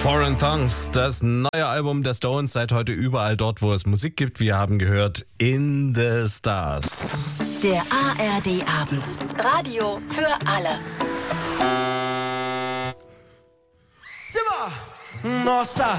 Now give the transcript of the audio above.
Foreign Thongs, das neue Album der Stones, seit heute überall dort, wo es Musik gibt. Wir haben gehört In the Stars. Der ARD-Abend. Radio für alle. Simba! Nossa!